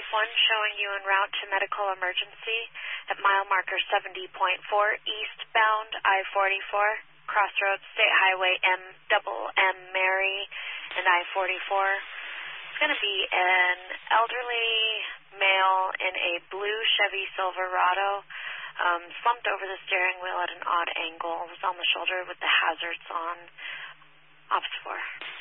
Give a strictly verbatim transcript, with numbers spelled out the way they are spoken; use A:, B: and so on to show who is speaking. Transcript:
A: one showing you en route to medical emergency at mile marker seventy point four eastbound I forty-four, crossroads State Highway M double M Mary and I forty-four. It's going to be an elderly male in a blue Chevy Silverado, um, slumped over the steering wheel at an odd angle, was on the shoulder with the hazards on. Ops four.